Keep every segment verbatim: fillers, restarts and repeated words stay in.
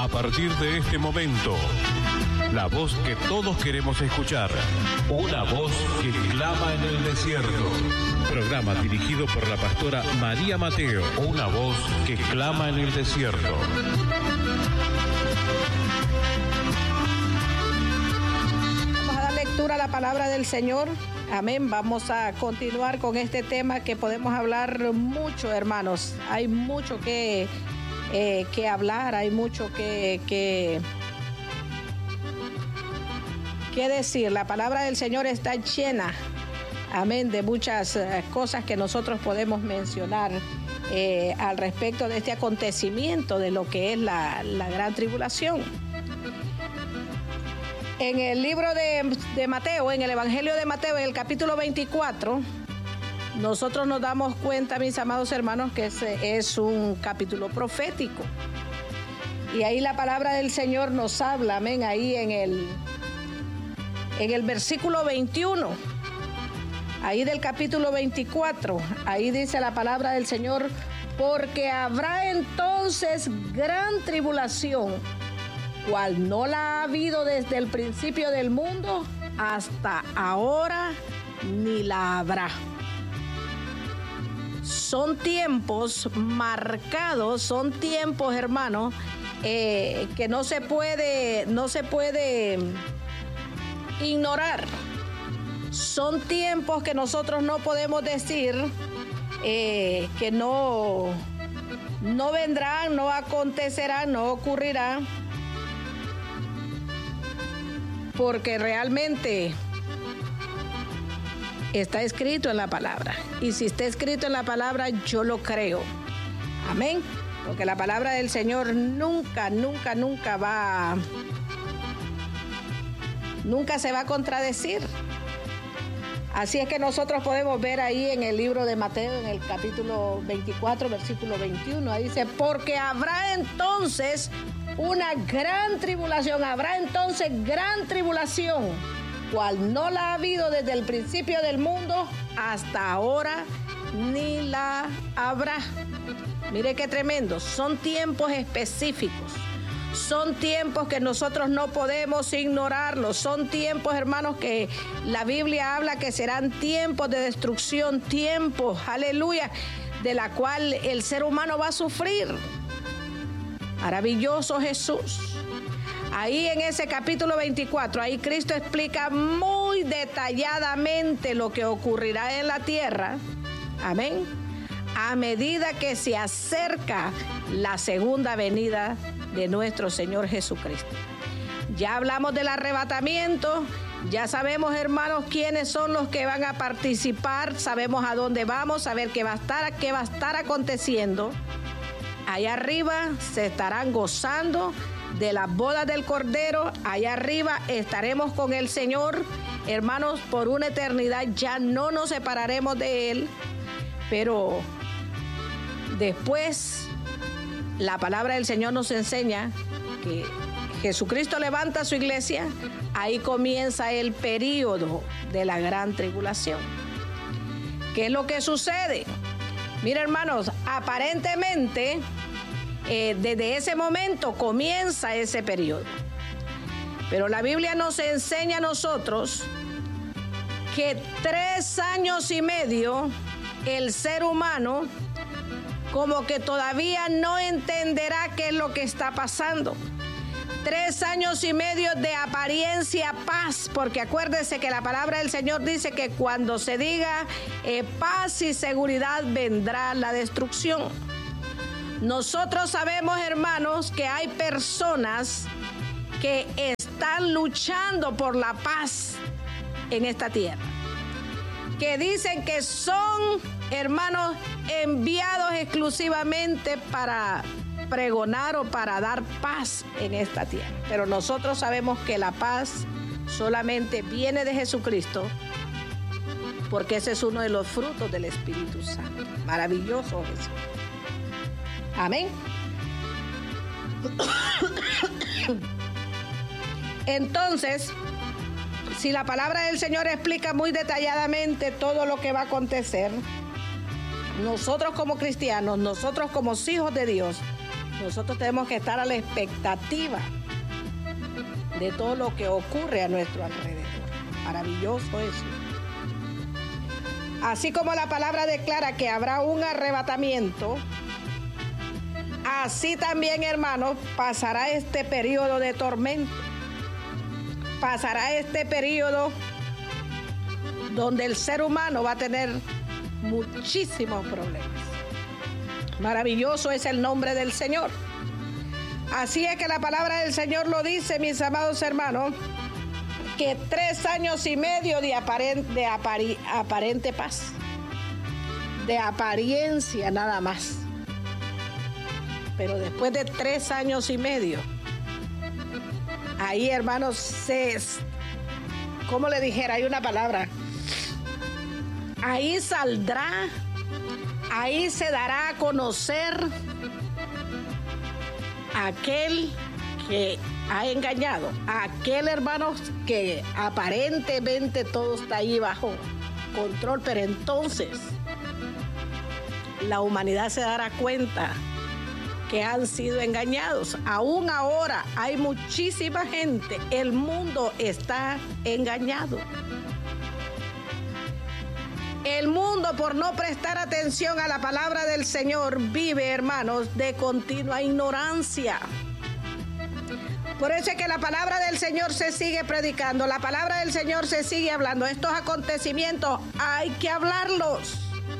A partir de este momento, la voz que todos queremos escuchar. Una voz que clama en el desierto. Programa dirigido por la pastora María Mateo. Una voz que clama en el desierto. Vamos a dar lectura a la palabra del Señor. Amén. Vamos a continuar con este tema que podemos hablar mucho, hermanos. Hay mucho que, eh, que hablar, hay mucho que... que ¿Qué decir? La palabra del Señor está llena, amén, de muchas eh, cosas que nosotros podemos mencionar eh, al respecto de este acontecimiento de lo que es la, la gran tribulación. En el libro de, de Mateo, en el Evangelio de Mateo, en el capítulo veinticuatro, nosotros nos damos cuenta, mis amados hermanos, que es, es un capítulo profético. Y ahí la palabra del Señor nos habla, amén, ahí en el... En el versículo veintiuno, ahí del capítulo veinticuatro, ahí dice la palabra del Señor, porque habrá entonces gran tribulación, cual no la ha habido desde el principio del mundo hasta ahora, ni la habrá. Son tiempos marcados, son tiempos, hermanos, eh, que no se puede, no se puede... ignorar. Son tiempos que nosotros no podemos decir eh, que no, no vendrán, no acontecerán, no ocurrirán, porque realmente está escrito en la palabra. Y si está escrito en la palabra, yo lo creo. Amén. Porque la palabra del Señor nunca, nunca, nunca va a Nunca se va a contradecir. Así es que nosotros podemos ver ahí en el libro de Mateo, en el capítulo veinticuatro, versículo veintiuno, ahí dice, porque habrá entonces una gran tribulación, habrá entonces gran tribulación, cual no la ha habido desde el principio del mundo hasta ahora, ni la habrá. Mire qué tremendo, son tiempos específicos. Son tiempos que nosotros no podemos ignorarlos. Son tiempos, hermanos, que la Biblia habla que serán tiempos de destrucción, tiempos, aleluya, de la cual el ser humano va a sufrir. Maravilloso Jesús. Ahí en ese capítulo veinticuatro, ahí Cristo explica muy detalladamente lo que ocurrirá en la tierra. Amén. A medida que se acerca la segunda venida de nuestro Señor Jesucristo. Ya hablamos del arrebatamiento, ya sabemos, hermanos, quiénes son los que van a participar, sabemos a dónde vamos, saber qué va a estar, qué va a estar aconteciendo. Allá arriba se estarán gozando de las bodas del Cordero, allá arriba estaremos con el Señor, hermanos, por una eternidad, ya no nos separaremos de Él, pero después la palabra del Señor nos enseña que Jesucristo levanta a su iglesia, ahí comienza el período de la gran tribulación. ¿Qué es lo que sucede? Mira, hermanos, aparentemente eh, desde ese momento comienza ese periodo. Pero la Biblia nos enseña a nosotros que tres años y medio el ser humano como que todavía no entenderá qué es lo que está pasando. Tres años y medio de apariencia paz, porque acuérdese que la palabra del Señor dice que cuando se diga eh, paz y seguridad vendrá la destrucción. Nosotros sabemos, hermanos, que hay personas que están luchando por la paz en esta tierra, que dicen que son, hermanos, enviados exclusivamente para pregonar o para dar paz en esta tierra. Pero nosotros sabemos que la paz solamente viene de Jesucristo, porque ese es uno de los frutos del Espíritu Santo. Maravilloso Jesús. Amén. Entonces, si la palabra del Señor explica muy detalladamente todo lo que va a acontecer, nosotros como cristianos, nosotros como hijos de Dios, Nosotros tenemos que estar a la expectativa de todo lo que ocurre a nuestro alrededor. Maravilloso eso. Así como la palabra declara que habrá un arrebatamiento, así también, hermanos, pasará este periodo de tormento. Pasará este periodo donde el ser humano va a tener muchísimos problemas. Maravilloso es el nombre del Señor. Así es que la palabra del Señor lo dice, mis amados hermanos, que tres años y medio de, aparente, de apari, aparente paz, de apariencia nada más. Pero después de tres años y medio, ahí, hermanos, se, ¿cómo le dijera? Hay una palabra. Ahí saldrá, ahí se dará a conocer aquel que ha engañado, aquel, hermanos, que aparentemente todo está ahí bajo control, pero entonces la humanidad se dará cuenta que han sido engañados. Aún ahora hay muchísima gente, el mundo está engañado. El mundo, por no prestar atención a la palabra del Señor, vive, hermanos, de continua ignorancia. Por eso es que la palabra del Señor se sigue predicando, la palabra del Señor se sigue hablando. Estos acontecimientos hay que hablarlos.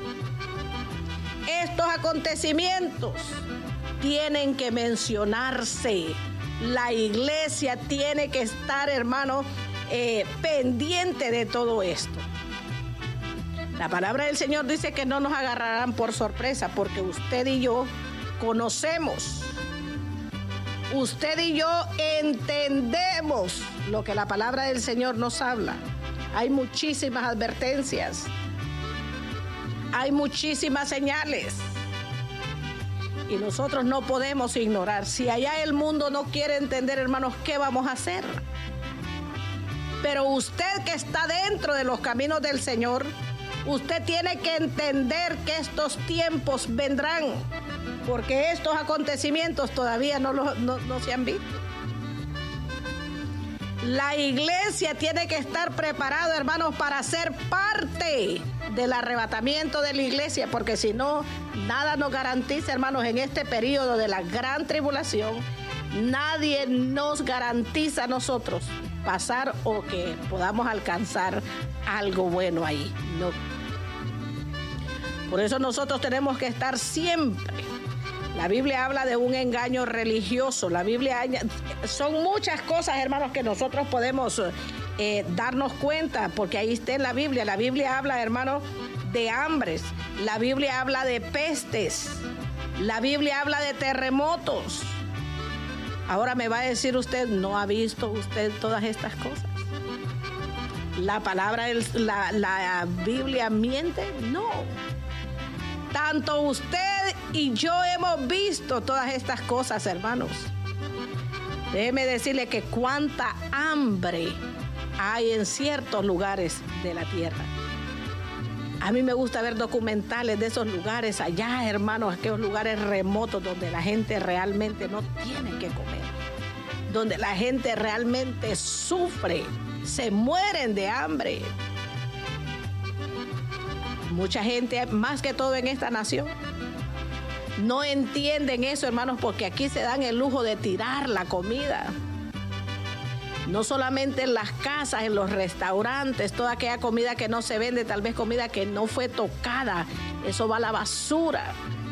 Estos acontecimientos tienen que mencionarse. La iglesia tiene que estar, hermano, eh, pendiente de todo esto. La palabra del Señor dice que no nos agarrarán por sorpresa, porque usted y yo conocemos, usted y yo entendemos lo que la palabra del Señor nos habla. Hay muchísimas advertencias, hay muchísimas señales, y nosotros no podemos ignorar. Si allá el mundo no quiere entender, hermanos, ¿qué vamos a hacer? Pero usted que está dentro de los caminos del Señor, usted tiene que entender que estos tiempos vendrán, porque estos acontecimientos todavía no, lo, no, no se han visto. La iglesia tiene que estar preparada, hermanos, para ser parte del arrebatamiento de la iglesia, porque si no, nada nos garantiza, hermanos, en este periodo de la gran tribulación, nadie nos garantiza a nosotros pasar o que podamos alcanzar algo bueno ahí. No. Por eso nosotros tenemos que estar siempre. La Biblia habla de un engaño religioso. La Biblia, son muchas cosas, hermanos, que nosotros podemos eh, darnos cuenta, porque ahí está en la Biblia. La Biblia habla, hermanos, de hambres. La Biblia habla de pestes. La Biblia habla de terremotos. Ahora me va a decir usted, ¿no ha visto usted todas estas cosas? ¿La palabra, la, la Biblia miente? No. Tanto usted y yo hemos visto todas estas cosas, hermanos. Déjeme decirle que cuánta hambre hay en ciertos lugares de la tierra. A mí me gusta ver documentales de esos lugares allá, hermanos, aquellos lugares remotos donde la gente realmente no tiene que comer, donde la gente realmente sufre, se mueren de hambre. Mucha gente, más que todo en esta nación, no entienden eso, hermanos, porque aquí se dan el lujo de tirar la comida. No solamente en las casas, en los restaurantes, toda aquella comida que no se vende, tal vez comida que no fue tocada, eso va a la basura.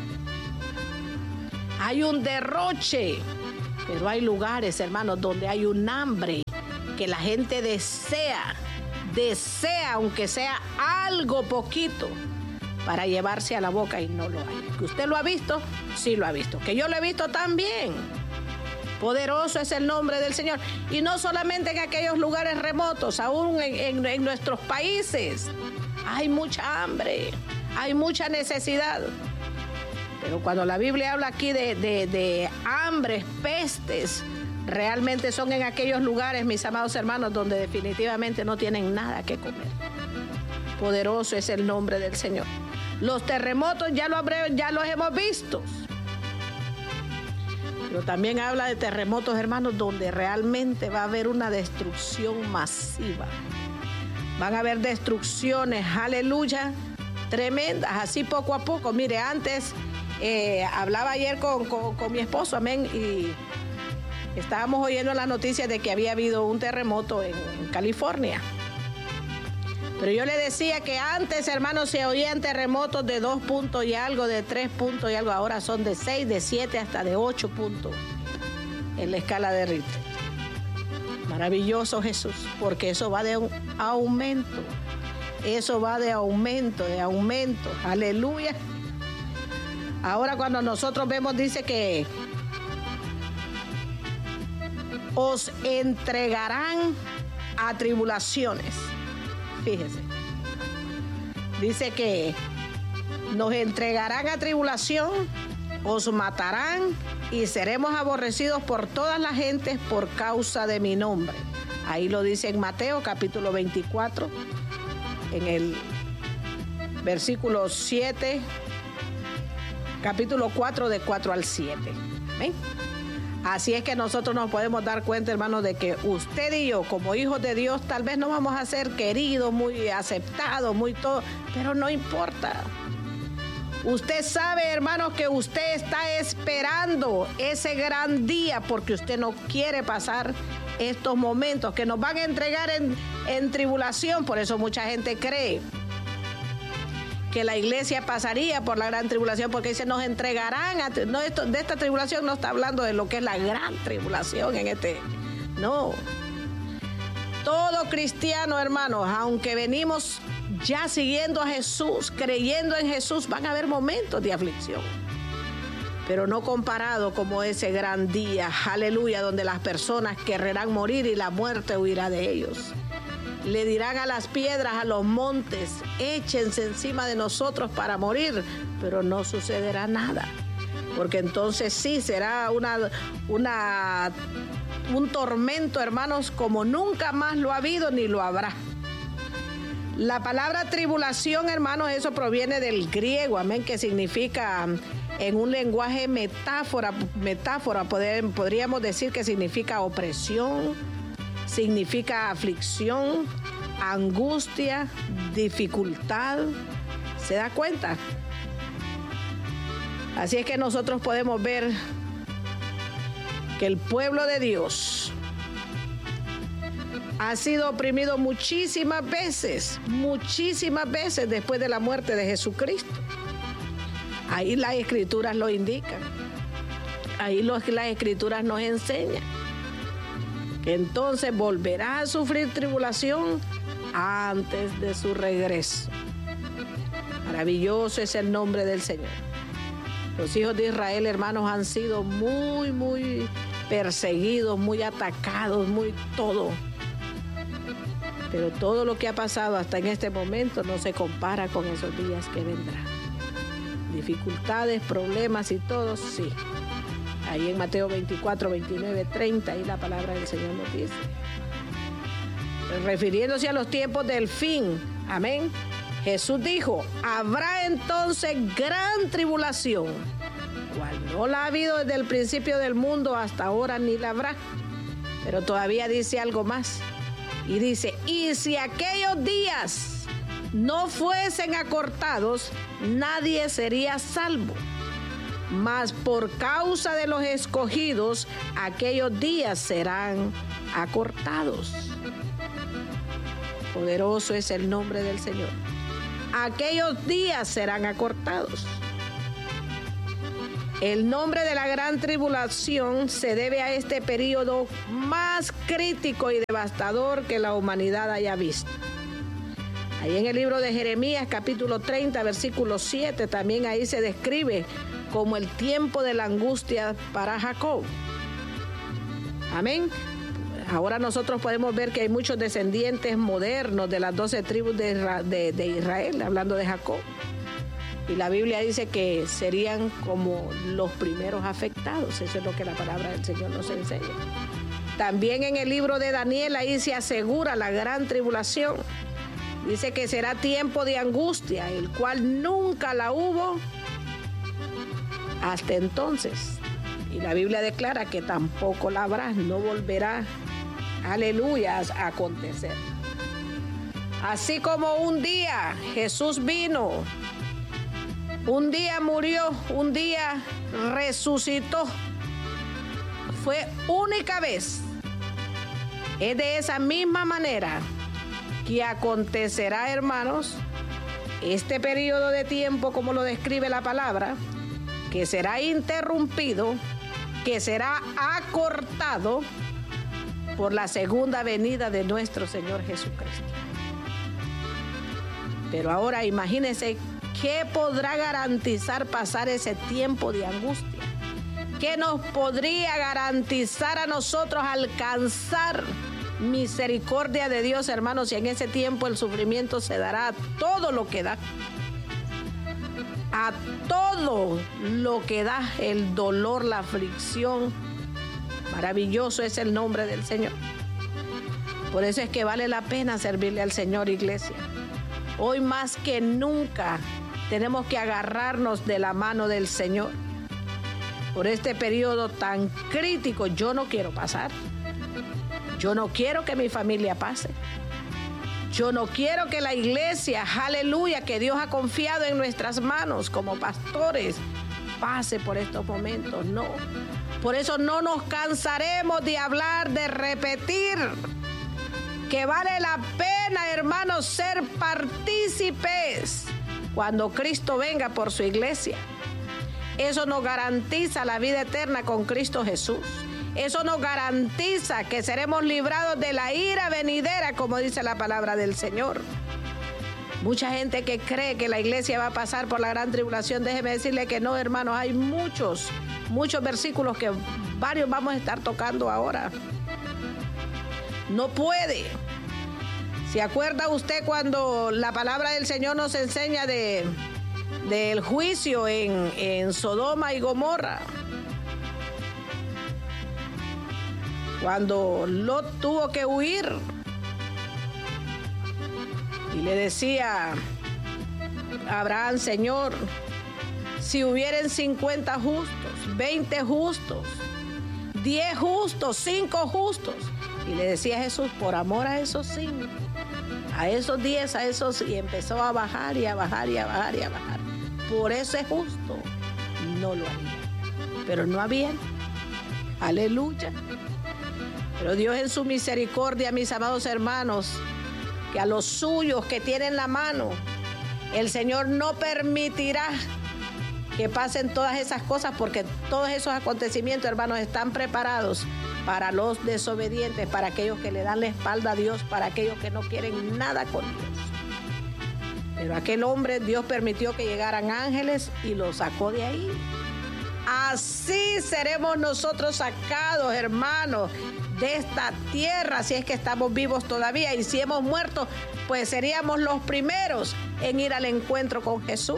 Hay un derroche, pero hay lugares, hermanos, donde hay un hambre que la gente desea, desea, aunque sea algo poquito, para llevarse a la boca, y no lo hay. ¿Que usted lo ha visto? Sí lo ha visto. Que yo lo he visto también. Poderoso es el nombre del Señor. Y no solamente en aquellos lugares remotos, aún en, en, en nuestros países. Hay mucha hambre, hay mucha necesidad. Pero cuando la Biblia habla aquí de, de, de hambres, pestes, realmente son en aquellos lugares, mis amados hermanos, donde definitivamente no tienen nada que comer. Poderoso es el nombre del Señor. Los terremotos ya, lo habré, ya los hemos visto. Pero también habla de terremotos, hermanos, donde realmente va a haber una destrucción masiva. Van a haber destrucciones, aleluya, tremendas, así poco a poco. Mire, antes eh, hablaba ayer con, con, con mi esposo, amén, y estábamos oyendo las noticias de que había habido un terremoto en, en California. Pero yo le decía que antes, hermanos, se oían terremotos de dos puntos y algo, de tres puntos y algo. Ahora son de seis, de siete, hasta de ocho puntos en la escala de Richter. Maravilloso Jesús, porque eso va de un aumento. Eso va de aumento, de aumento. Aleluya. Ahora cuando nosotros vemos, dice que os entregarán a tribulaciones. Fíjese. Dice que nos entregarán a tribulación, os matarán y seremos aborrecidos por todas las gentes por causa de mi nombre. Ahí lo dice en Mateo capítulo veinticuatro, en el versículo siete, capítulo cuatro, de cuatro al siete. ¿Amén? Así es que nosotros nos podemos dar cuenta, hermanos, de que usted y yo, como hijos de Dios, tal vez no vamos a ser queridos, muy aceptados, muy todo, pero no importa. Usted sabe, hermanos, que usted está esperando ese gran día porque usted no quiere pasar estos momentos que nos van a entregar en, en tribulación. Por eso mucha gente cree que la iglesia pasaría por la gran tribulación, porque dice, nos entregarán a, no, esto, de esta tribulación no está hablando de lo que es la gran tribulación en este, no. Todo cristiano, hermanos, aunque venimos ya siguiendo a Jesús, creyendo en Jesús, van a haber momentos de aflicción, pero no comparado como ese gran día, aleluya, donde las personas querrán morir y la muerte huirá de ellos. Le dirán a las piedras, a los montes, échense encima de nosotros para morir, pero no sucederá nada, porque entonces sí será una, una, un tormento, hermanos, como nunca más lo ha habido ni lo habrá. La palabra tribulación, hermanos, eso proviene del griego, amén, que significa, en un lenguaje metáfora, metáfora podríamos decir que significa opresión, significa aflicción, angustia, dificultad. ¿Se da cuenta? Así es que nosotros podemos ver que el pueblo de Dios ha sido oprimido muchísimas veces, muchísimas veces después de la muerte de Jesucristo. Ahí las escrituras lo indican. Ahí los, las escrituras nos enseñan que entonces volverá a sufrir tribulación antes de su regreso. Maravilloso es el nombre del Señor. Los hijos de Israel, hermanos, han sido muy, muy perseguidos, muy atacados, muy todo. Pero todo lo que ha pasado hasta en este momento no se compara con esos días que vendrán. Dificultades, problemas y todo, sí. Ahí en Mateo veinticuatro, veintinueve, treinta, ahí la palabra del Señor nos dice. Refiriéndose a los tiempos del fin, amén. Jesús dijo, habrá entonces gran tribulación, cual no la ha habido desde el principio del mundo hasta ahora ni la habrá. Pero todavía dice algo más. Y dice, y si aquellos días no fuesen acortados, nadie sería salvo. Mas por causa de los escogidos, aquellos días serán acortados. Poderoso es el nombre del Señor. Aquellos días serán acortados. El nombre de la gran tribulación se debe a este periodo más crítico y devastador que la humanidad haya visto. Ahí en el libro de Jeremías, capítulo treinta, versículo siete, también ahí se describe como el tiempo de la angustia para Jacob. Amén. Ahora nosotros podemos ver que hay muchos descendientes modernos de las doce tribus de, de, de Israel, hablando de Jacob. Y la Biblia dice que serían como los primeros afectados. Eso es lo que la palabra del Señor nos enseña. También en el libro de Daniel, ahí se asegura la gran tribulación. Dice que será tiempo de angustia, el cual nunca la hubo hasta entonces. Y la Biblia declara que tampoco la habrá, no volverá, aleluya, a acontecer. Así como un día Jesús vino, un día murió, un día resucitó, fue única vez. Es de esa misma manera que acontecerá, hermanos, este periodo de tiempo, como lo describe la palabra, que será interrumpido, que será acortado por la segunda venida de nuestro Señor Jesucristo. Pero ahora imagínense qué podrá garantizar pasar ese tiempo de angustia. ¿Qué nos podría garantizar a nosotros alcanzar misericordia de Dios, hermanos, si en ese tiempo el sufrimiento se dará a todo lo que da? A todo lo que da el dolor, la aflicción. Maravilloso es el nombre del Señor. Por eso es que vale la pena servirle al Señor, iglesia. Hoy más que nunca tenemos que agarrarnos de la mano del Señor. Por este periodo tan crítico, yo no quiero pasar. Yo no quiero que mi familia pase. Yo no quiero que la iglesia, aleluya, que Dios ha confiado en nuestras manos como pastores, pase por estos momentos. No. Por eso no nos cansaremos de hablar, de repetir que vale la pena, hermanos, ser partícipes cuando Cristo venga por su iglesia. Eso nos garantiza la vida eterna con Cristo Jesús. Eso nos garantiza que seremos librados de la ira venidera, como dice la palabra del Señor. Mucha gente que cree que la iglesia va a pasar por la gran tribulación, déjeme decirle que no, hermanos. Hay muchos, muchos versículos que varios vamos a estar tocando ahora. No puede. ¿Se acuerda usted cuando la palabra del Señor nos enseña de, del juicio en, en Sodoma y Gomorra? Cuando Lot tuvo que huir y le decía a Abraham: Señor, si hubieren cincuenta justos, veinte justos, diez justos, cinco justos. Y le decía a Jesús: por amor a esos cinco, a esos diez, a esos, y empezó a bajar y a bajar y a bajar y a bajar. Por ese justo no lo haría. Pero no había. Aleluya. Pero Dios en su misericordia, mis amados hermanos, que a los suyos que tienen la mano, el Señor no permitirá que pasen todas esas cosas, porque todos esos acontecimientos, hermanos, están preparados para los desobedientes, para aquellos que le dan la espalda a Dios, para aquellos que no quieren nada con Dios. Pero aquel hombre, Dios permitió que llegaran ángeles y lo sacó de ahí. Así seremos nosotros sacados, hermanos, de esta tierra, si es que estamos vivos todavía, y si hemos muerto, pues seríamos los primeros en ir al encuentro con Jesús.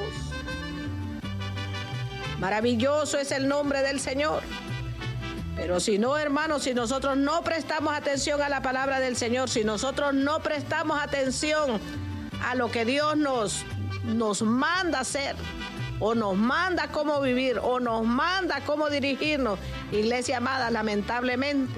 Maravilloso es el nombre del Señor. Pero si no, hermanos, si nosotros no prestamos atención a la palabra del Señor, si nosotros no prestamos atención a lo que Dios nos, nos manda hacer, o nos manda cómo vivir, o nos manda cómo dirigirnos, iglesia amada, lamentablemente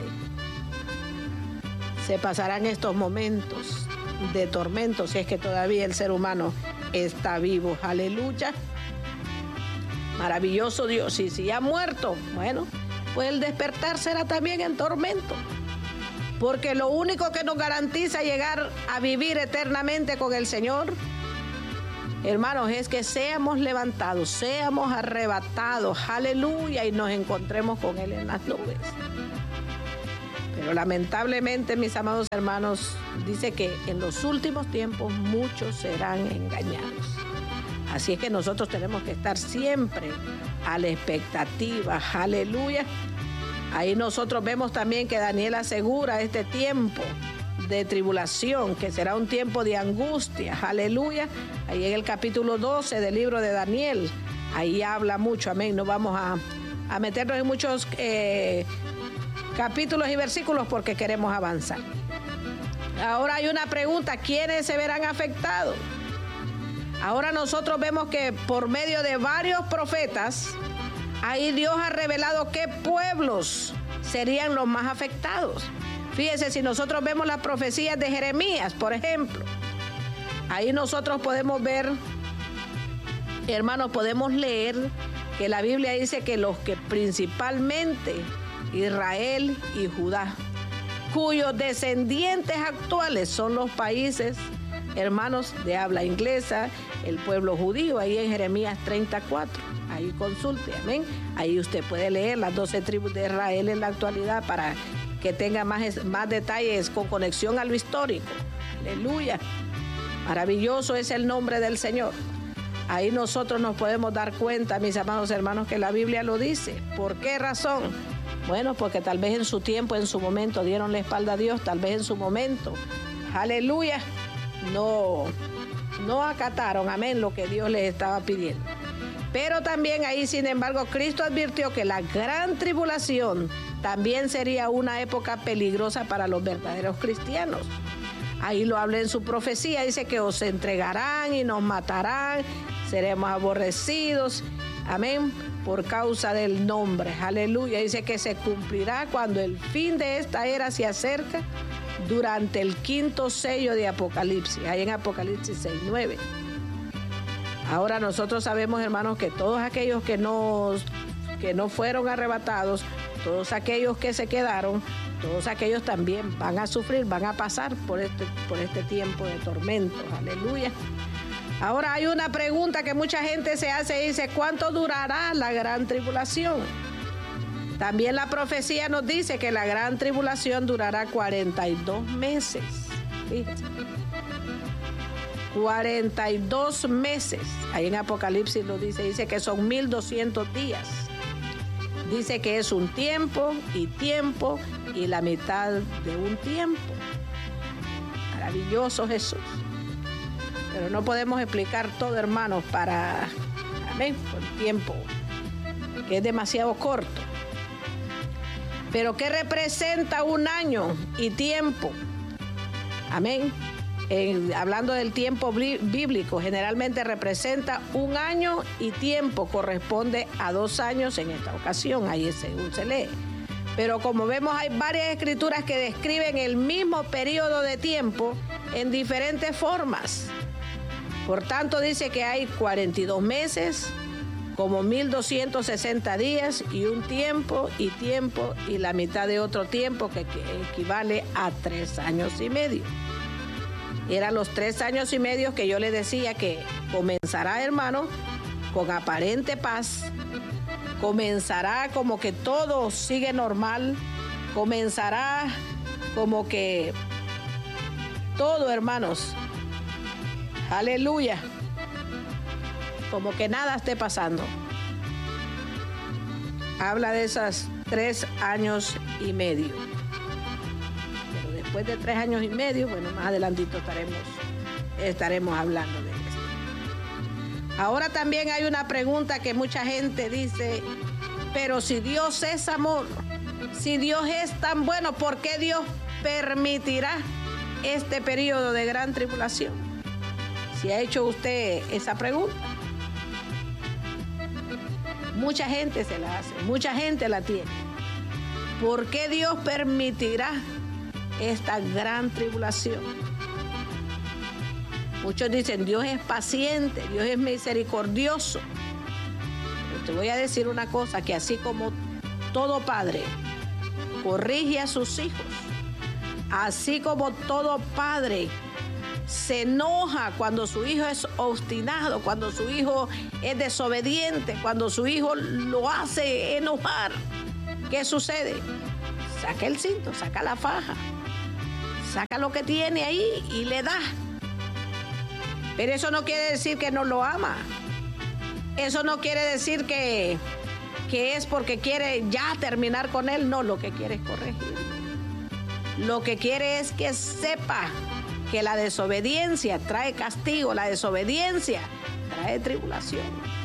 se pasarán estos momentos de tormento, si es que todavía el ser humano está vivo. Aleluya. Maravilloso Dios. Y si ya ha muerto, bueno, pues el despertar será también en tormento. Porque lo único que nos garantiza llegar a vivir eternamente con el Señor, hermanos, es que seamos levantados, seamos arrebatados, aleluya, y nos encontremos con Él en las nubes. Pero lamentablemente, mis amados hermanos, dice que en los últimos tiempos muchos serán engañados. Así es que nosotros tenemos que estar siempre a la expectativa, aleluya. Ahí nosotros vemos también que Daniel asegura este tiempo de tribulación, que será un tiempo de angustia, aleluya. Ahí en el capítulo doce del libro de Daniel, ahí habla mucho, amén. No vamos a, a meternos en muchos eh, capítulos y versículos porque queremos avanzar. Ahora hay una pregunta: ¿quiénes se verán afectados? Ahora nosotros vemos que por medio de varios profetas ahí Dios ha revelado qué pueblos serían los más afectados. Fíjese, si nosotros vemos las profecías de Jeremías, por ejemplo, ahí nosotros podemos ver, hermanos, podemos leer que la Biblia dice que los que principalmente Israel y Judá, cuyos descendientes actuales son los países, hermanos, de habla inglesa, el pueblo judío, ahí en Jeremías treinta y cuatro. Ahí consulte, amén. Ahí usted puede leer las doce tribus de Israel en la actualidad para que tenga más, más detalles con conexión a lo histórico. Aleluya. Maravilloso es el nombre del Señor. Ahí nosotros nos podemos dar cuenta, mis amados hermanos, que la Biblia lo dice. ¿Por qué razón? Bueno, porque tal vez en su tiempo, en su momento, dieron la espalda a Dios, tal vez en su momento, aleluya, no, no acataron, amén, lo que Dios les estaba pidiendo. Pero también ahí, sin embargo, Cristo advirtió que la gran tribulación también sería una época peligrosa para los verdaderos cristianos. Ahí lo habla en su profecía, dice que os entregarán y nos matarán, seremos aborrecidos, amén, por causa del nombre, aleluya. Dice que se cumplirá cuando el fin de esta era se acerca durante el quinto sello de Apocalipsis, ahí en Apocalipsis seis nueve. Ahora nosotros sabemos, hermanos, que todos aquellos que no, que no fueron arrebatados, todos aquellos que se quedaron, todos aquellos también van a sufrir, van a pasar por este, por este tiempo de tormentos, aleluya. Ahora hay una pregunta que mucha gente se hace y dice, ¿cuánto durará la gran tribulación? También la profecía nos dice que la gran tribulación durará cuarenta y dos meses. Fíjense. cuarenta y dos meses. Ahí en Apocalipsis lo dice, dice que son mil doscientos días. Dice que es un tiempo y tiempo y la mitad de un tiempo. Maravilloso Jesús. Pero no podemos explicar todo, hermanos, para, amén, por tiempo, que es demasiado corto. Pero ¿qué representa un año y tiempo? Amén. En, hablando del tiempo bíblico, generalmente representa un año y tiempo, corresponde a dos años en esta ocasión, ahí según se lee. Pero como vemos, hay varias escrituras que describen el mismo periodo de tiempo en diferentes formas. Por tanto, dice que hay cuarenta y dos meses, como mil doscientos sesenta días y un tiempo y tiempo y la mitad de otro tiempo que, que equivale a tres años y medio. Eran los tres años y medio que yo les decía que comenzará, hermano, con aparente paz, comenzará como que todo sigue normal, comenzará como que todo, hermanos, aleluya, como que nada esté pasando. Habla de esos tres años y medio. Después de tres años y medio, bueno, más adelantito estaremos, estaremos hablando de esto. Ahora también hay una pregunta que mucha gente dice, pero si Dios es amor, si Dios es tan bueno, ¿por qué Dios permitirá este periodo de gran tribulación? ¿Si ha hecho usted esa pregunta? Mucha gente se la hace, mucha gente la tiene. ¿Por qué Dios permitirá esta gran tribulación? Muchos dicen, Dios es paciente, Dios es misericordioso. Pero te voy a decir una cosa, que así como todo padre corrige a sus hijos, así como todo padre se enoja cuando su hijo es obstinado, cuando su hijo es desobediente, cuando su hijo lo hace enojar, ¿qué sucede? Saca el cinto, saca la faja, saca lo que tiene ahí y le da. Pero eso no quiere decir que no lo ama. Eso no quiere decir que, que es porque quiere ya terminar con él. No, lo que quiere es corregirlo. Lo que quiere es que sepa que la desobediencia trae castigo, la desobediencia trae tribulación.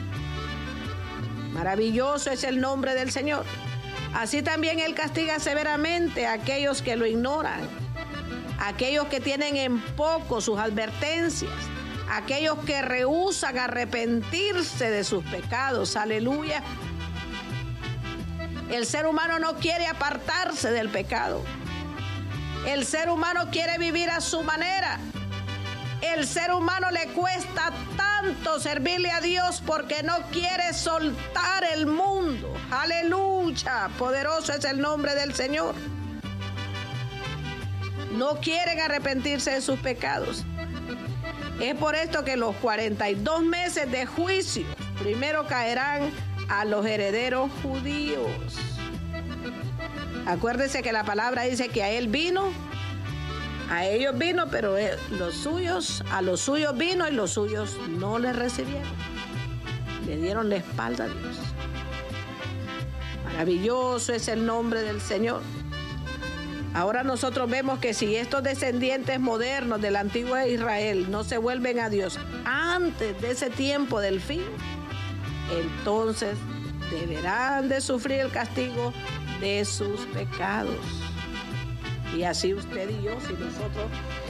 Maravilloso es el nombre del Señor. Así también Él castiga severamente a aquellos que lo ignoran, a aquellos que tienen en poco sus advertencias, a aquellos que rehúsan arrepentirse de sus pecados. Aleluya. El ser humano no quiere apartarse del pecado. El ser humano quiere vivir a su manera. El ser humano le cuesta tanto servirle a Dios porque no quiere soltar el mundo. Aleluya, poderoso es el nombre del Señor. No quieren arrepentirse de sus pecados. Es por esto que los cuarenta y dos meses de juicio primero caerán a los herederos judíos. Acuérdense que la palabra dice que a él vino, a ellos vino, pero los suyos, a los suyos vino y los suyos no le recibieron. Le dieron la espalda a Dios. Maravilloso es el nombre del Señor. Ahora nosotros vemos que si estos descendientes modernos del antiguo Israel no se vuelven a Dios antes de ese tiempo del fin, entonces deberán de sufrir el castigo de sus pecados. Y así usted y yo, si nosotros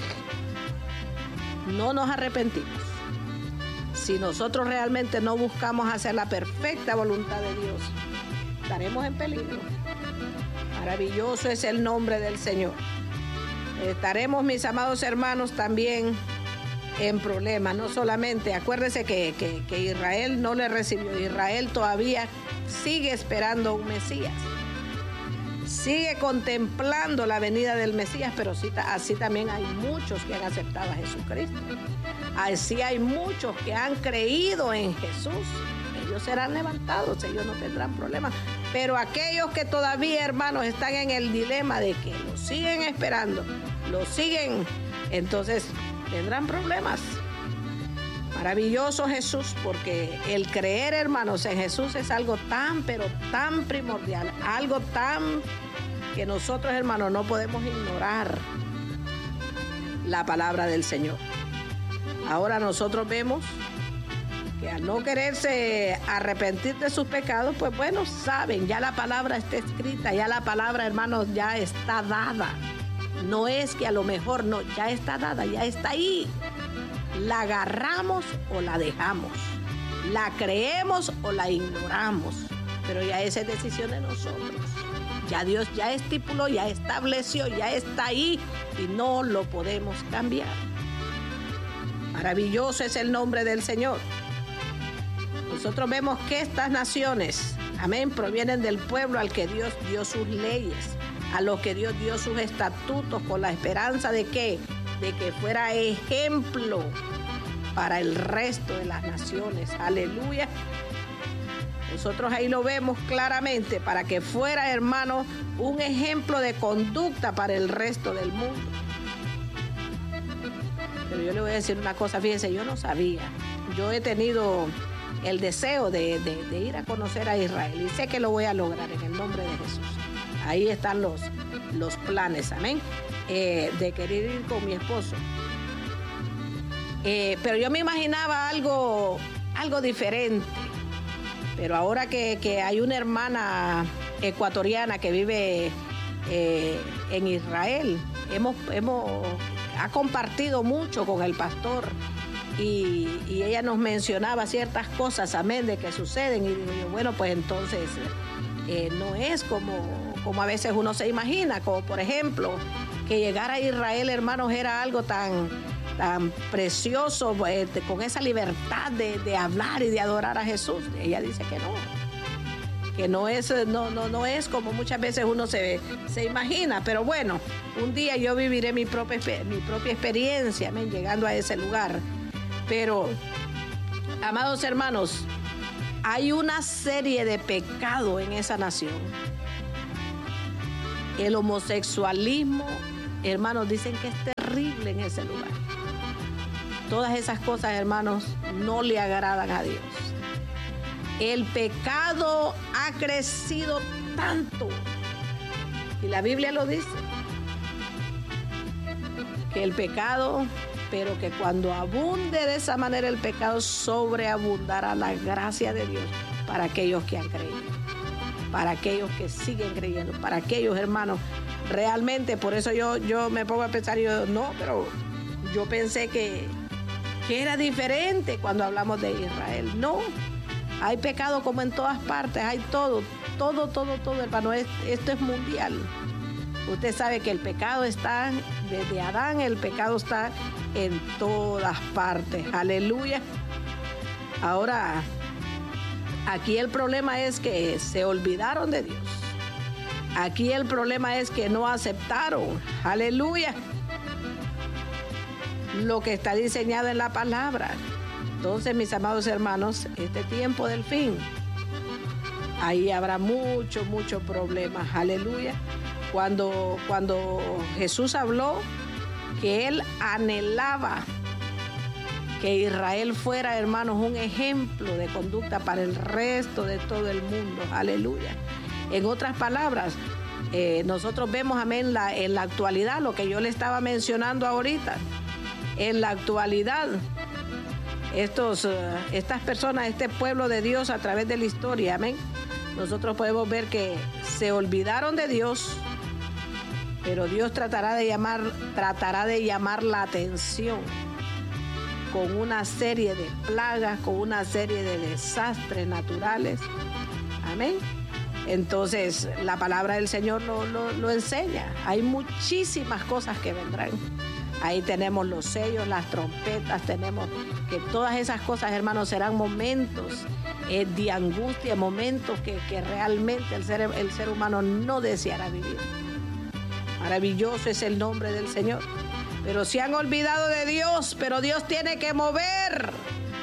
no nos arrepentimos, si nosotros realmente no buscamos hacer la perfecta voluntad de Dios, estaremos en peligro. Maravilloso es el nombre del Señor. Estaremos, mis amados hermanos, también en problemas. No solamente, acuérdense que, que, que Israel no le recibió. Israel todavía sigue esperando un Mesías. Sigue contemplando la venida del Mesías, pero sí, así también hay muchos que han aceptado a Jesucristo. Así hay muchos que han creído en Jesús. Ellos serán levantados, ellos no tendrán problemas. Pero aquellos que todavía, hermanos, están en el dilema de que lo siguen esperando, lo siguen, entonces tendrán problemas. Maravilloso Jesús, porque el creer, hermanos, en Jesús es algo tan, pero tan primordial, algo tan que nosotros, hermanos, no podemos ignorar la palabra del Señor. Ahora nosotros vemos que al no quererse arrepentir de sus pecados, pues bueno, saben, ya la palabra está escrita, ya la palabra, hermanos, ya está dada. No es que a lo mejor no, ya está dada, ya está ahí. La agarramos o la dejamos, la creemos o la ignoramos, pero ya esa es decisión de nosotros. Ya Dios ya estipuló, ya estableció, ya está ahí y no lo podemos cambiar. Maravilloso es el nombre del Señor. Nosotros vemos que estas naciones, amén, provienen del pueblo al que Dios dio sus leyes, a los que Dios dio sus estatutos, con la esperanza de que, de que fuera ejemplo para el resto de las naciones. Aleluya. Nosotros ahí lo vemos claramente, para que fuera, hermano, un ejemplo de conducta para el resto del mundo. Pero yo le voy a decir una cosa, fíjense, yo no sabía. Yo he tenido el deseo de, de, de ir a conocer a Israel y sé que lo voy a lograr en el nombre de Jesús. Ahí están los, los planes, amén, eh, de querer ir con mi esposo. Eh, pero yo me imaginaba algo, algo diferente. Pero ahora que, que hay una hermana ecuatoriana que vive eh, en Israel, hemos, hemos, ha compartido mucho con el pastor. Y, y ella nos mencionaba ciertas cosas, amén, de que suceden. Y digo yo, bueno, pues entonces eh, no es como, como a veces uno se imagina. Como por ejemplo, que llegar a Israel, hermanos, era algo tan, tan precioso, eh, con esa libertad de, de hablar y de adorar a Jesús. Ella dice que no, que no es, no, no, no es como muchas veces uno se, se imagina. Pero bueno, un día yo viviré mi propia, mi propia experiencia, amén, llegando a ese lugar. Pero, amados hermanos, hay una serie de pecados en esa nación. El homosexualismo, hermanos, dicen que es terrible en ese lugar. Todas esas cosas, hermanos, no le agradan a Dios. El pecado ha crecido tanto, y la Biblia lo dice, que el pecado... pero que cuando abunde de esa manera el pecado, sobreabundará la gracia de Dios para aquellos que han creído, para aquellos que siguen creyendo, para aquellos hermanos. Realmente, por eso yo, yo me pongo a pensar, yo no, pero yo pensé que, que era diferente cuando hablamos de Israel. No, Hay pecado como en todas partes, hay todo, todo, todo, todo, hermano. Esto es mundial. Usted sabe que el pecado está desde Adán, el pecado está en todas partes. Aleluya. Ahora, aquí el problema es que se olvidaron de Dios. Aquí el problema es que no aceptaron. Aleluya. Lo que está diseñado en la palabra. Entonces, mis amados hermanos, este tiempo del fin, ahí habrá mucho, mucho problema. Aleluya. Cuando, cuando Jesús habló que él anhelaba que Israel fuera, hermanos, un ejemplo de conducta para el resto de todo el mundo. Aleluya. En otras palabras, eh, nosotros vemos, amén, la, en la actualidad, lo que yo le estaba mencionando ahorita. En la actualidad, estos, uh, estas personas, este pueblo de Dios a través de la historia, amén, nosotros podemos ver que se olvidaron de Dios, pero Dios tratará de llamar, tratará de llamar la atención con una serie de plagas, con una serie de desastres naturales. Amén. Entonces, la palabra del Señor lo, lo, lo enseña. Hay muchísimas cosas que vendrán. Ahí tenemos los sellos, las trompetas, tenemos que todas esas cosas, hermanos, serán momentos eh, de angustia, momentos que, que realmente el ser, el ser humano no deseará vivir. Maravilloso es el nombre del Señor. Pero se han olvidado de Dios, pero Dios tiene que mover.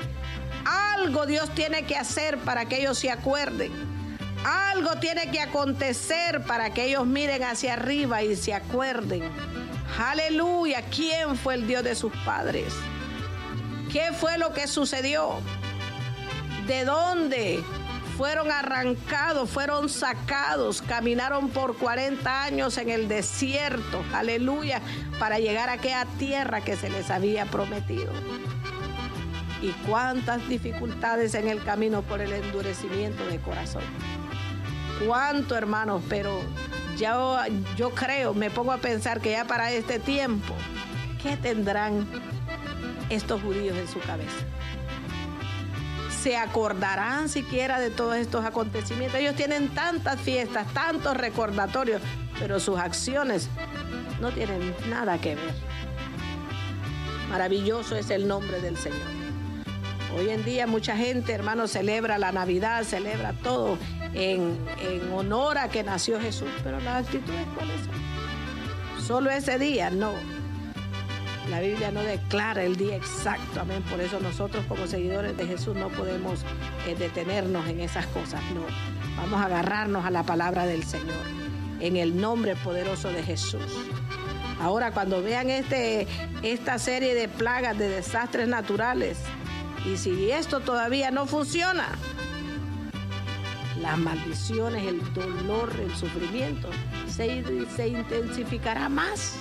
Algo Dios tiene que hacer para que ellos se acuerden. Algo tiene que acontecer para que ellos miren hacia arriba y se acuerden. Aleluya. ¿Quién fue el Dios de sus padres? ¿Qué fue lo que sucedió? ¿De dónde fueron arrancados, fueron sacados, caminaron por cuarenta años en el desierto, aleluya, para llegar a aquella tierra que se les había prometido? Y cuántas dificultades en el camino por el endurecimiento de corazón. Cuánto, hermanos, pero yo, yo creo, me pongo a pensar que ya para este tiempo, ¿qué tendrán estos judíos en su cabeza? ¿Se acordarán siquiera de todos estos acontecimientos? Ellos tienen tantas fiestas, tantos recordatorios, pero sus acciones no tienen nada que ver. Maravilloso es el nombre del Señor. Hoy en día mucha gente, hermanos, celebra la Navidad, celebra todo en, en honor a que nació Jesús, pero las actitudes, ¿cuáles son? Solo ese día, no. La Biblia no declara el día exacto, amén. Por eso nosotros como seguidores de Jesús no podemos eh, detenernos en esas cosas, no. Vamos a agarrarnos a la palabra del Señor, en el nombre poderoso de Jesús. Ahora, cuando vean este, esta serie de plagas, de desastres naturales, y si esto todavía no funciona, las maldiciones, el dolor, el sufrimiento, se, se intensificará más.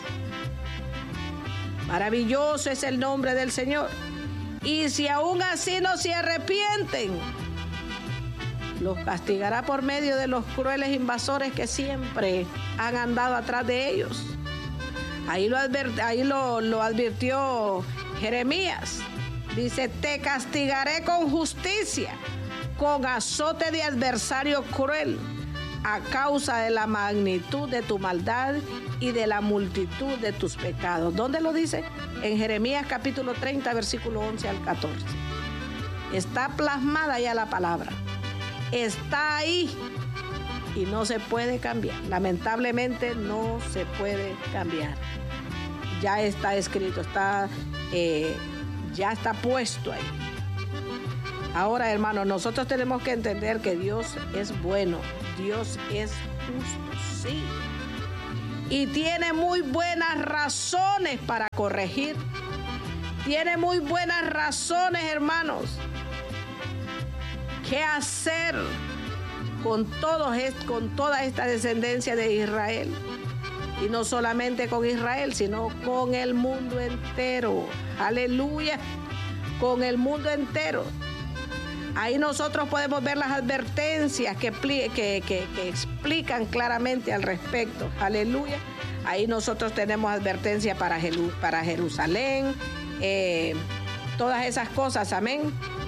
Maravilloso es el nombre del Señor. Y si aún así no se arrepienten, los castigará por medio de los crueles invasores que siempre han andado atrás de ellos. Ahí lo, advirt, ahí lo, lo advirtió Jeremías. Dice, te castigaré con justicia, con azote de adversario cruel, a causa de la magnitud de tu maldad y de la multitud de tus pecados. ¿Dónde lo dice? En Jeremías capítulo treinta, versículo once al catorce. Está plasmada ya la palabra. Está ahí y no se puede cambiar. Lamentablemente no se puede cambiar. Ya está escrito, está, eh, ya está puesto ahí. Ahora, hermanos, nosotros tenemos que entender que Dios es bueno. Dios es justo, sí. Y tiene muy buenas razones para corregir. Tiene muy buenas razones, hermanos. ¿Qué hacer con, todos, con toda esta descendencia de Israel? Y no solamente con Israel, sino con el mundo entero. Aleluya. Con el mundo entero. Ahí nosotros podemos ver las advertencias que, que, que, que explican claramente al respecto. Aleluya. Ahí nosotros tenemos advertencia para, Jeru, para Jerusalén. Eh, todas esas cosas, amén.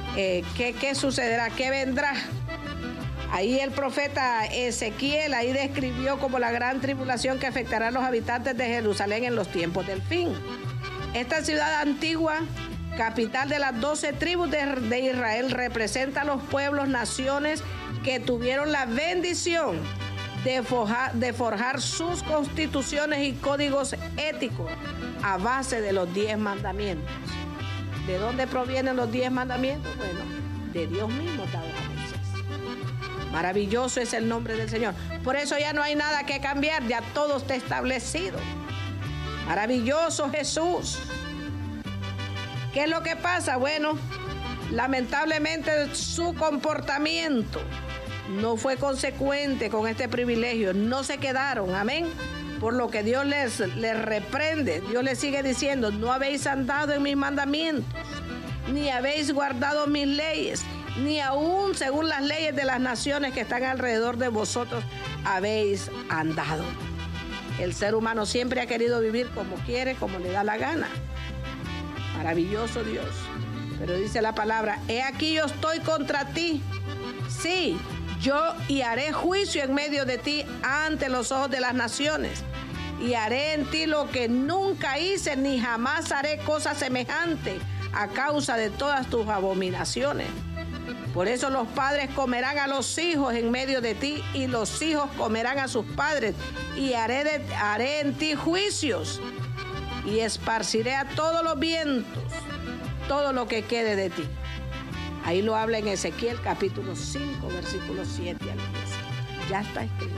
eh, ¿qué, ¿qué sucederá? ¿Qué vendrá? Ahí el profeta Ezequiel ahí describió como la gran tribulación que afectará a los habitantes de Jerusalén en los tiempos del fin. Esta ciudad antigua, capital de las doce tribus de, de Israel, representa a los pueblos, naciones que tuvieron la bendición de forjar, de forjar sus constituciones y códigos éticos a base de los diez mandamientos. ¿De dónde provienen los diez mandamientos? Bueno, de Dios mismo dados a Moisés. Maravilloso es el nombre del Señor. Por eso ya no hay nada que cambiar, ya todo está establecido. Maravilloso Jesús. ¿Qué es lo que pasa? Bueno, lamentablemente su comportamiento no fue consecuente con este privilegio. No se quedaron, amén. Por lo que Dios les, les reprende. Dios les sigue diciendo, no habéis andado en mis mandamientos, ni habéis guardado mis leyes, ni aún según las leyes de las naciones que están alrededor de vosotros habéis andado. El ser humano siempre ha querido vivir como quiere, como le da la gana. Maravilloso Dios. Pero dice la palabra, he aquí yo estoy contra ti. Sí, yo y haré juicio en medio de ti ante los ojos de las naciones. Y haré en ti lo que nunca hice, ni jamás haré cosa semejante a causa de todas tus abominaciones. Por eso los padres comerán a los hijos en medio de ti, y los hijos comerán a sus padres. Y haré, de, haré en ti juicios, y esparciré a todos los vientos todo lo que quede de ti. Ahí lo habla en Ezequiel capítulo cinco, versículos siete al diez. Ya está escrito.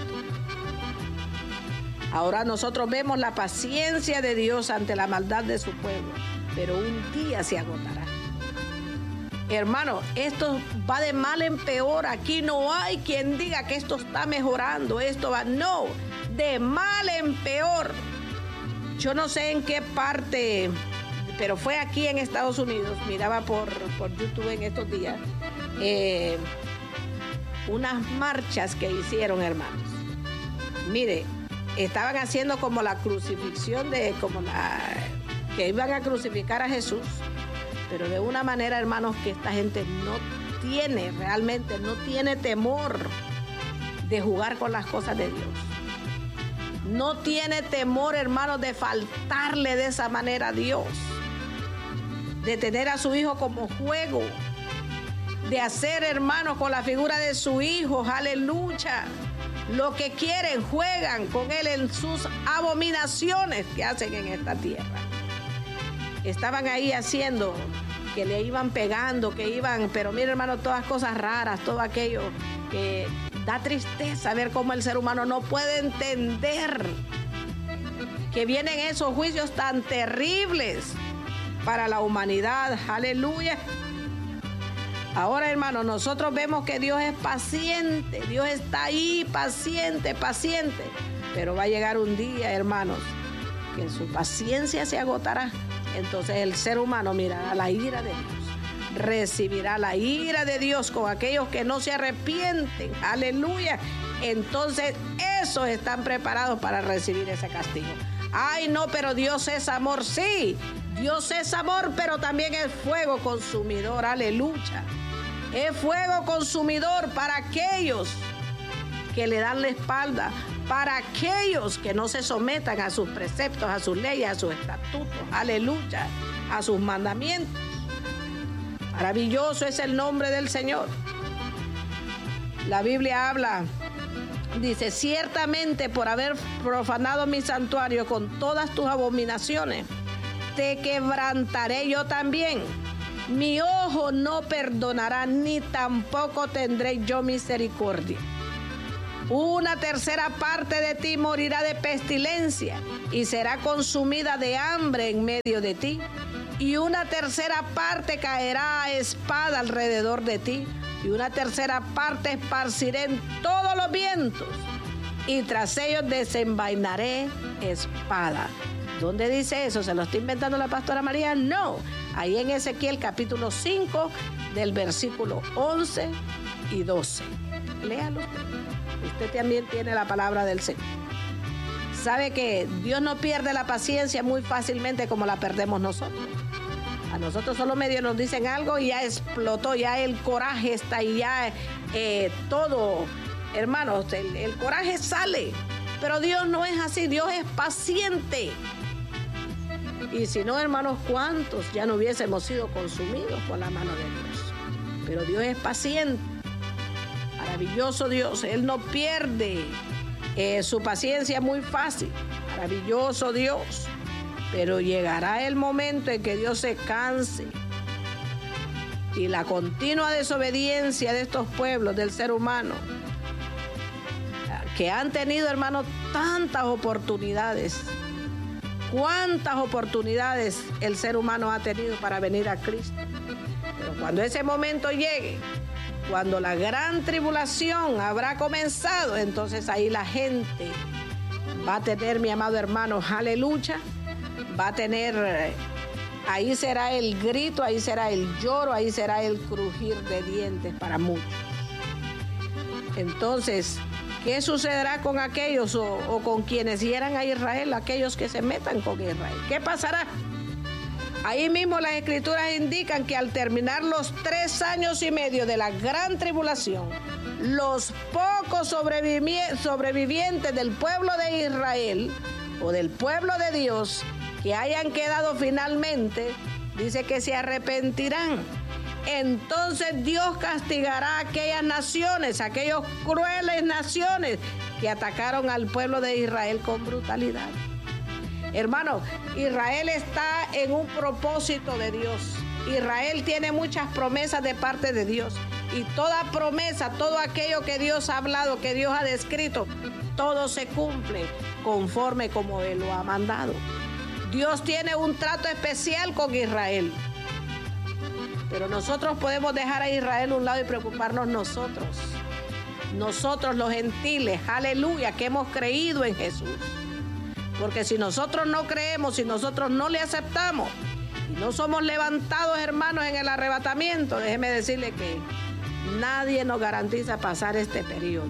Ahora nosotros vemos la paciencia de Dios ante la maldad de su pueblo, pero un día se agotará. Hermano, esto va de mal en peor. Aquí no hay quien diga que esto está mejorando, esto va, no, de mal en peor. Yo no sé en qué parte, pero fue aquí en Estados Unidos, miraba por, por YouTube en estos días, eh, unas marchas que hicieron, hermanos. Mire, estaban haciendo como la crucifixión de, como la, que iban a crucificar a Jesús, pero de una manera, hermanos, que esta gente no tiene, realmente no tiene temor de jugar con las cosas de Dios. No tiene temor, hermanos, de faltarle de esa manera a Dios, de tener a su hijo como juego, de hacer, hermanos, con la figura de su hijo, aleluya, lo que quieren, juegan con él en sus abominaciones que hacen en esta tierra. Estaban ahí haciendo, que le iban pegando, que iban, pero mira, hermano, todas cosas raras, todo aquello que da tristeza ver cómo el ser humano no puede entender que vienen esos juicios tan terribles para la humanidad. Aleluya. Ahora, hermano, nosotros vemos que Dios es paciente. Dios está ahí, paciente, paciente. Pero va a llegar un día, hermanos, que su paciencia se agotará. Entonces el ser humano mirará la ira de Dios, recibirá la ira de Dios con aquellos que no se arrepienten. Aleluya. Entonces esos están preparados para recibir ese castigo. Ay, no, pero Dios es amor. Sí, Dios es amor, pero también es fuego consumidor. Aleluya. Es fuego consumidor para aquellos que le dan la espalda, para aquellos que no se sometan a sus preceptos, a sus leyes, a sus estatutos, aleluya, a sus mandamientos. Maravilloso es el nombre del Señor. La Biblia habla, dice, ciertamente por haber profanado mi santuario con todas tus abominaciones, te quebrantaré yo también. Mi ojo no perdonará, ni tampoco tendré yo misericordia. Una tercera parte de ti morirá de pestilencia y será consumida de hambre en medio de ti. Y una tercera parte caerá a espada alrededor de ti. Y una tercera parte esparciré en todos los vientos. Y tras ellos desenvainaré espada. ¿Dónde dice eso? ¿Se lo está inventando la pastora María? No. Ahí en Ezequiel capítulo cinco del versículo once y doce. Léalo usted. Usted también tiene la palabra del Señor. Sabe que Dios no pierde la paciencia muy fácilmente como la perdemos nosotros. A nosotros solo medio nos dicen algo y ya explotó, ya el coraje está ahí, ya eh, todo, hermanos, el, el coraje sale. Pero Dios no es así, Dios es paciente. Y si no, hermanos, ¿cuántos ya no hubiésemos sido consumidos por la mano de Dios? Pero Dios es paciente. Maravilloso Dios, Él no pierde eh, su paciencia muy fácil. Maravilloso Dios. Pero llegará el momento en que Dios se canse y la continua desobediencia de estos pueblos, del ser humano, que han tenido, hermanos, tantas oportunidades. ¿Cuántas oportunidades el ser humano ha tenido para venir a Cristo? Pero cuando ese momento llegue, cuando la gran tribulación habrá comenzado, entonces ahí la gente va a tener, mi amado hermano, aleluya, va a tener, ahí será el grito, ahí será el lloro, ahí será el crujir de dientes para muchos. Entonces, ¿qué sucederá con aquellos o, o con quienes hieran a Israel, aquellos que se metan con Israel? ¿Qué pasará? Ahí mismo las escrituras indican que al terminar los tres años y medio de la gran tribulación, los pocos sobrevivi- sobrevivientes del pueblo de Israel o del pueblo de Dios que hayan quedado finalmente, dice que se arrepentirán. Entonces Dios castigará a aquellas naciones, aquellos crueles naciones que atacaron al pueblo de Israel con brutalidad. Hermano, Israel está en un propósito de Dios. Israel tiene muchas promesas de parte de Dios. Y toda promesa, todo aquello que Dios ha hablado, que Dios ha descrito, todo se cumple conforme como Él lo ha mandado. Dios tiene un trato especial con Israel. Pero nosotros podemos dejar a Israel a un lado y preocuparnos nosotros. Nosotros los gentiles, aleluya, que hemos creído en Jesús. Porque si nosotros no creemos, si nosotros no le aceptamos y no somos levantados, hermanos, en el arrebatamiento, déjeme decirle que nadie nos garantiza pasar este periodo.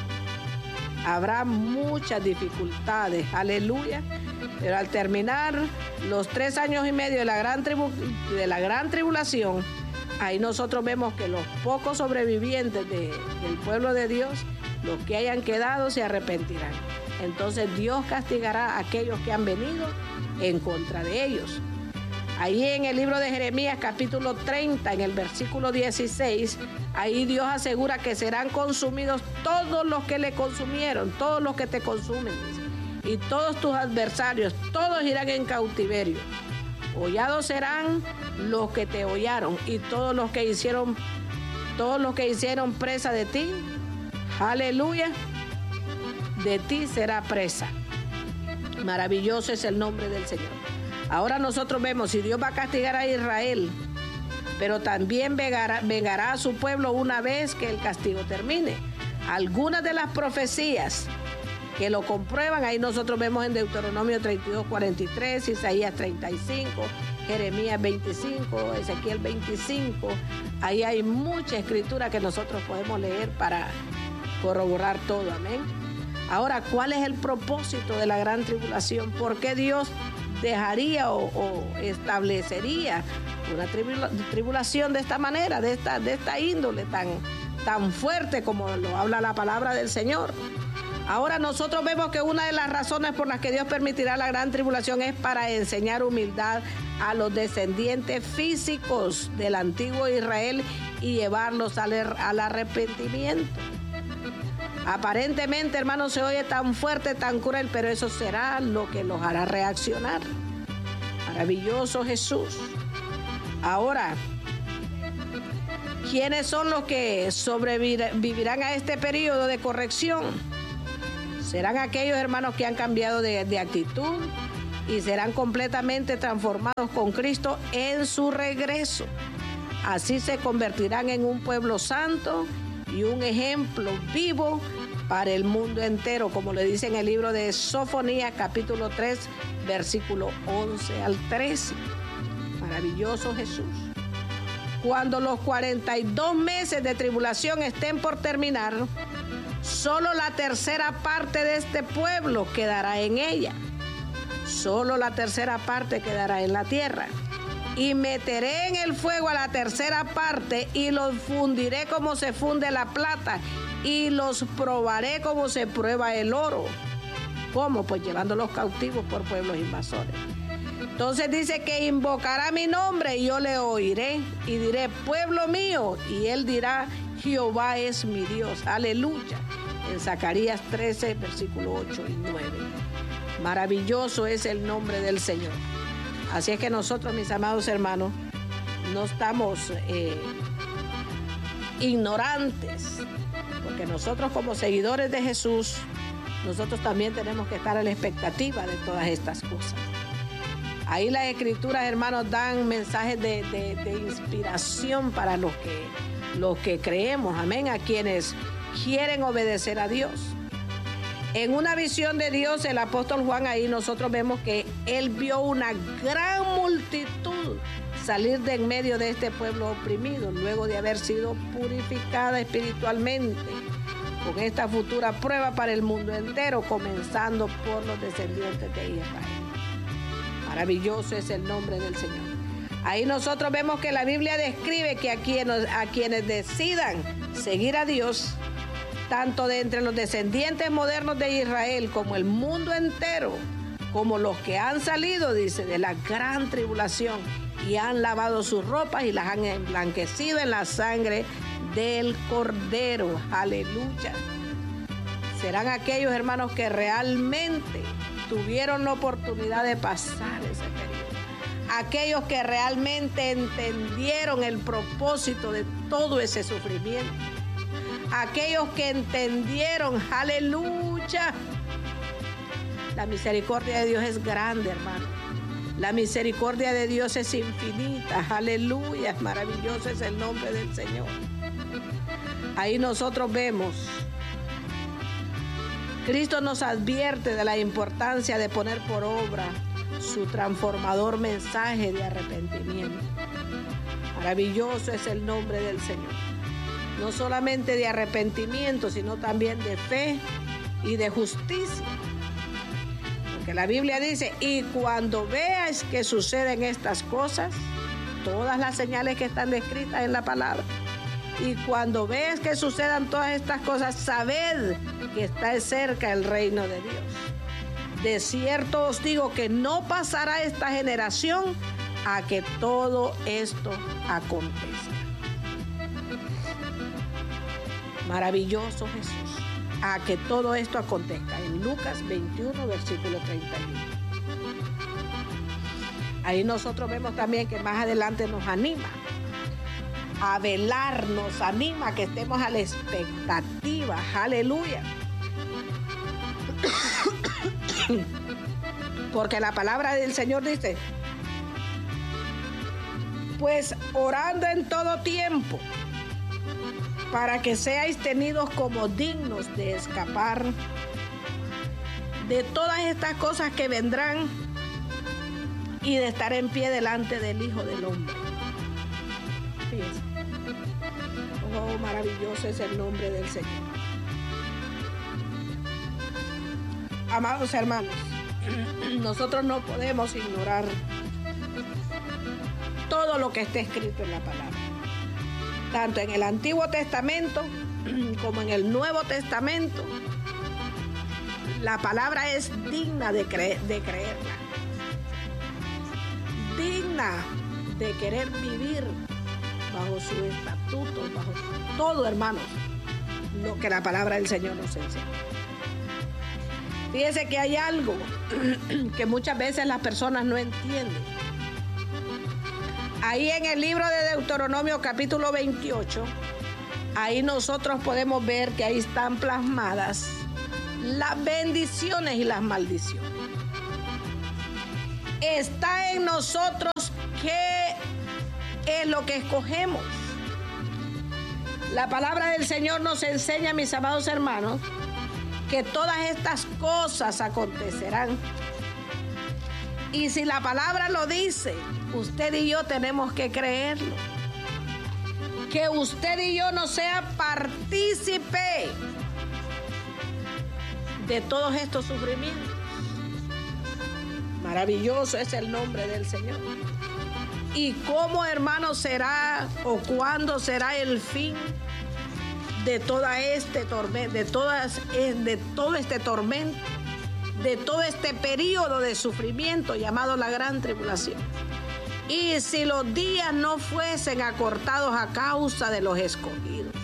Habrá muchas dificultades, aleluya, pero al terminar los tres años y medio de la gran, tribu, de la gran tribulación, ahí nosotros vemos que los pocos sobrevivientes de, del pueblo de Dios, los que hayan quedado, se arrepentirán. Entonces Dios castigará a aquellos que han venido en contra de ellos. Ahí en el libro de Jeremías, capítulo treinta, en el versículo dieciséis, ahí Dios asegura que serán consumidos todos los que le consumieron, todos los que te consumen, y todos tus adversarios, todos irán en cautiverio. Hollados serán los que te hollaron, y todos los que hicieron, todos los que hicieron presa de ti, aleluya, de ti será presa. Maravilloso es el nombre del Señor. Ahora nosotros vemos, si Dios va a castigar a Israel, pero también vengará, vengará a su pueblo una vez que el castigo termine. Algunas de las profecías que lo comprueban, ahí nosotros vemos en Deuteronomio treinta y dos, cuarenta y tres, Isaías treinta y cinco, Jeremías veinticinco, Ezequiel veinticinco. Ahí hay mucha escritura que nosotros podemos leer para corroborar todo, amén. Ahora, ¿cuál es el propósito de la gran tribulación? ¿Por qué Dios dejaría o, o establecería una tribula, tribulación de esta manera, de esta, de esta índole tan, tan fuerte como lo habla la palabra del Señor? Ahora nosotros vemos que una de las razones por las que Dios permitirá la gran tribulación es para enseñar humildad a los descendientes físicos del antiguo Israel y llevarlos al, al arrepentimiento. Aparentemente, hermanos, se oye tan fuerte, tan cruel, pero eso será lo que los hará reaccionar. Maravilloso Jesús. Ahora, ¿quiénes son los que sobrevivirán a este periodo de corrección? Serán aquellos hermanos que han cambiado de, de actitud y serán completamente transformados con Cristo en su regreso. Así se convertirán en un pueblo santo y un ejemplo vivo para el mundo entero, como le dice en el libro de Sofonías, capítulo tres, versículo once al trece. Maravilloso Jesús. Cuando los cuarenta y dos meses de tribulación estén por terminar, solo la tercera parte de este pueblo quedará en ella. Solo la tercera parte quedará en la tierra. y meteré en el fuego a la tercera parte y los fundiré como se funde la plata y los probaré como se prueba el oro. ¿Cómo? Pues llevándolos cautivos por pueblos invasores. Entonces dice que invocará mi nombre y yo le oiré y diré, pueblo mío, y él dirá, Jehová es mi Dios. Aleluya. En Zacarías trece, versículo ocho y nueve. Maravilloso es el nombre del Señor. Así es que nosotros, mis amados hermanos, no estamos eh, ignorantes, porque nosotros como seguidores de Jesús, nosotros también tenemos que estar a la expectativa de todas estas cosas. Ahí las escrituras, hermanos, dan mensajes de, de, de inspiración para los que, los que creemos, amén, a quienes quieren obedecer a Dios. En una visión de Dios, el apóstol Juan, ahí nosotros vemos que él vio una gran multitud salir de en medio de este pueblo oprimido, luego de haber sido purificada espiritualmente con esta futura prueba para el mundo entero, comenzando por los descendientes de Israel. Maravilloso es el nombre del Señor. Ahí nosotros vemos que la Biblia describe que a quienes, a quienes decidan seguir a Dios, tanto de entre los descendientes modernos de Israel como el mundo entero, como los que han salido, dice, de la gran tribulación y han lavado sus ropas y las han emblanquecido en la sangre del Cordero. Aleluya. Serán aquellos hermanos que realmente tuvieron la oportunidad de pasar ese periodo. Aquellos que realmente entendieron el propósito de todo ese sufrimiento. Aquellos que entendieron, aleluya. La misericordia de Dios es grande, hermano. La misericordia de Dios es infinita, aleluya. Maravilloso es el nombre del Señor. Ahí nosotros vemos, Cristo nos advierte de la importancia de poner por obra su transformador mensaje de arrepentimiento. Maravilloso es el nombre del Señor. No solamente de arrepentimiento, sino también de fe y de justicia. Porque la Biblia dice, y cuando veas que suceden estas cosas, todas las señales que están descritas en la palabra, y cuando veas que sucedan todas estas cosas, sabed que está cerca el reino de Dios. De cierto os digo que no pasará esta generación a que todo esto acontezca. Maravilloso Jesús, a que todo esto acontezca. En Lucas veintiuno, versículo treinta y uno. Ahí nosotros vemos también que más adelante nos anima a velar, nos anima a que estemos a la expectativa. Aleluya. Porque la palabra del Señor dice, pues orando en todo tiempo, para que seáis tenidos como dignos de escapar de todas estas cosas que vendrán y de estar en pie delante del Hijo del Hombre. Fíjense. Oh, maravilloso es el nombre del Señor. Amados hermanos, nosotros no podemos ignorar todo lo que está escrito en la palabra. Tanto en el Antiguo Testamento como en el Nuevo Testamento, la palabra es digna de, cre- de creerla. Digna de querer vivir bajo su estatuto, bajo todo, hermanos, lo que la palabra del Señor nos enseña. Fíjese que hay algo que muchas veces las personas no entienden. Ahí en el libro de Deuteronomio capítulo veintiocho, ahí nosotros podemos ver que ahí están plasmadas las bendiciones y las maldiciones. Está en nosotros qué es lo que escogemos. La palabra del Señor nos enseña, mis amados hermanos, que todas estas cosas acontecerán. Y si la palabra lo dice, usted y yo tenemos que creerlo. Que usted y yo no sea partícipe de todos estos sufrimientos. Maravilloso es el nombre del Señor. ¿Y cómo, hermanos, será o cuándo será el fin de toda este tormento, de todas, de todo este tormento, de todo este periodo de sufrimiento llamado la gran tribulación? Y si los días no fuesen acortados a causa de los escogidos.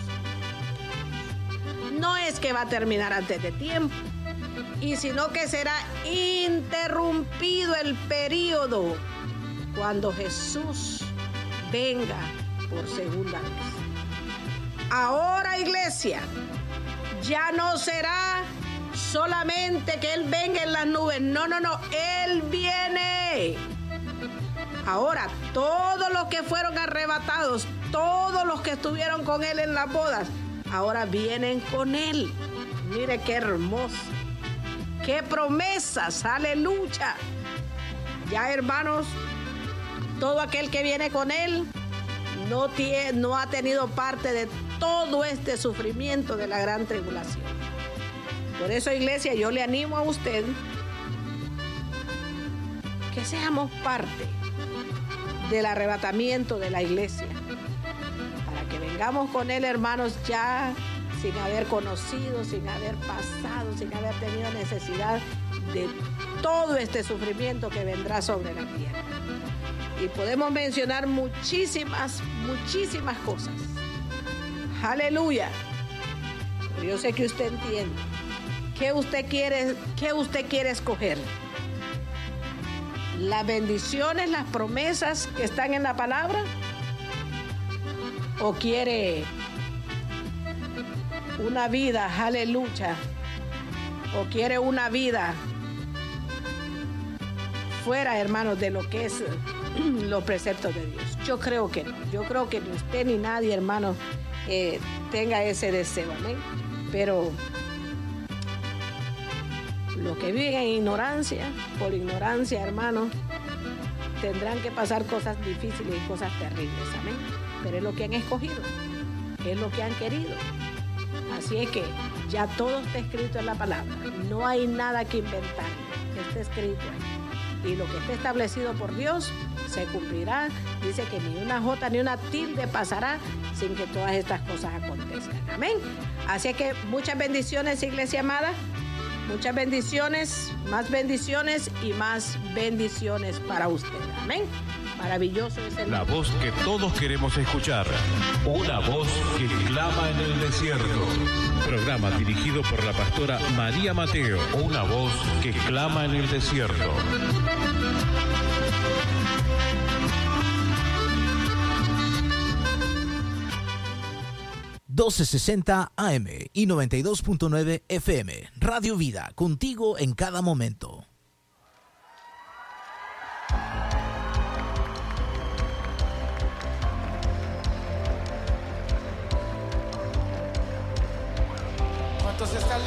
No es que va a terminar antes de tiempo, y sino que será interrumpido el periodo cuando Jesús venga por segunda vez. Ahora, iglesia, ya no será solamente que Él venga en las nubes. No, no, no. Él viene. Ahora, todos los que fueron arrebatados, todos los que estuvieron con Él en las bodas, ahora vienen con Él. Mire qué hermoso. Qué promesas. Aleluya. Ya, hermanos, todo aquel que viene con Él no, tiene, no ha tenido parte de todo este sufrimiento de la gran tribulación. Por eso, iglesia, yo le animo a usted que seamos parte del arrebatamiento de la iglesia, para que vengamos con Él, hermanos, ya sin haber conocido, sin haber pasado, sin haber tenido necesidad de todo este sufrimiento que vendrá sobre la tierra. Y podemos mencionar muchísimas, muchísimas cosas. Aleluya. Pero yo sé que usted entiende. ¿Qué usted quiere, qué usted quiere escoger? ¿Las bendiciones, las promesas que están en la palabra? ¿O quiere una vida, aleluya? ¿O quiere una vida fuera, hermanos, de lo que es los preceptos de Dios? Yo creo que no. Yo creo que ni usted ni nadie, hermano, eh, tenga ese deseo. Amén. Pero los que viven en ignorancia, por ignorancia, hermano, tendrán que pasar cosas difíciles y cosas terribles. Amén. Pero es lo que han escogido, es lo que han querido. Así es que ya todo está escrito en la palabra. No hay nada que inventar. Está escrito ahí. Y lo que esté establecido por Dios se cumplirá. Dice que ni una jota ni una tilde pasará sin que todas estas cosas acontezcan. Amén. Así que muchas bendiciones, iglesia amada. Muchas bendiciones, más bendiciones y más bendiciones para usted. Amén. Maravilloso es el... La voz que todos queremos escuchar. Una voz que clama en el desierto. Programa dirigido por la pastora María Mateo. Una voz que clama en el desierto. doce sesenta A M y noventa y dos punto nueve F M. Radio Vida, contigo en cada momento. ¿Cuántos están listos?